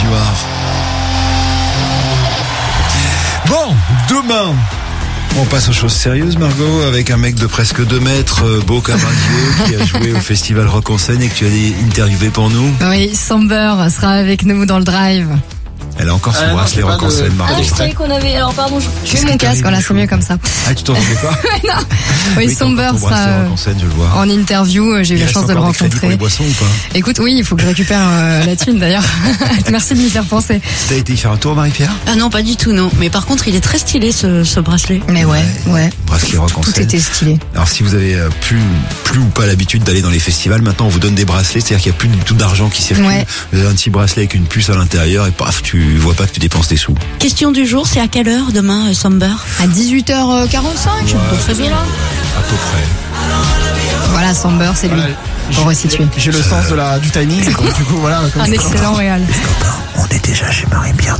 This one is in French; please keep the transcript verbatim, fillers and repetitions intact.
noir. Bon, demain, on passe aux choses sérieuses, Margot, avec un mec de presque deux mètres, euh, beau comme un dieu, qui a joué au festival Rock en Seine et que tu as interviewé pour nous. Oui, Somber sera avec nous dans le drive. Elle a encore son Ah, bracelet non, Rock en de- Seine, Margot. Ah, je croyais qu'on avait. Alors, pardon, je. Je mets mon casque, voilà, c'est mieux comme ça. Ah, tu t'en rendais pas? non. Oui, Oui, t'as Somber encore ton sera bracelet euh, Rock en Seine, je le vois. en interview. J'ai eu Il la reste chance de le encore des crédits pour les rencontrer. boissons ou pas? Écoute, oui, il faut que je récupère euh, la thune d'ailleurs. Merci de m'y faire penser. T'as été y faire un tour, Marie-Pierre? Ah non, pas du tout, non. Mais par contre, il est très stylé, ce, ce bracelet. Mais ouais, ouais. Bracelet Rock en Tout Seine. était stylé. Alors si vous avez euh, plus, plus ou pas l'habitude d'aller dans les festivals, maintenant on vous donne des bracelets, c'est-à-dire qu'il n'y a plus du tout d'argent qui circule. Ouais. Vous avez un petit bracelet avec une puce à l'intérieur et paf, tu vois pas que tu dépenses des sous. Question du jour, c'est à quelle heure demain, euh, Somber? À dix-huit heures quarante-cinq, dans ce là. À peu près. Voilà, Somber, c'est lui. Voilà, Pour resituer. J'ai le sens de la, du timing. Donc, du coup, voilà. comme Un ça. excellent réal. On est déjà chez Marie-Pierre.